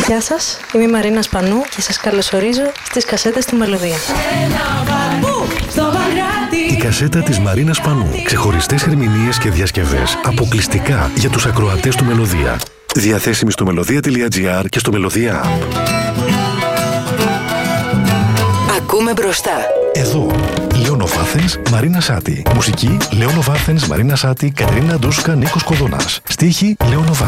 Γεια σας, είμαι η Μαρίνα Σπανού και σας καλωσορίζω στις κασέτες του Μελωδία. Η κασέτα της Μαρίνας Σπανού. Ξεχωριστές ερμηνείες και διασκευές αποκλειστικά για τους ακροατές του Μελωδία. Διαθέσιμη στο melodia.gr και στο Μελωδία App. Ακούμε μπροστά. Εδώ, Λέωνο Βάθενς, Μαρίνα Σάτι. Μουσική, Λέωνο Βάθενς, Μαρίνα Σάτι, Κατερίνα Ντούσκα, Νίκος Κοδωνάς. Στίχη, Λέωνο Βάθενς.